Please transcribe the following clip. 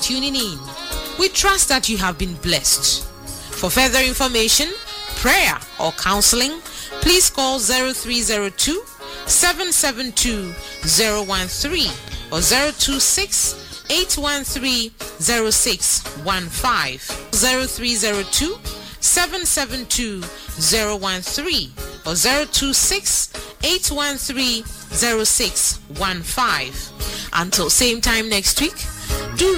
tuning in. We trust that you have been blessed. For further information, prayer or counseling, please call 0302 772 013 or 026 813 0615, 0302 772 013 or 026 813 0615. Until same time next week, do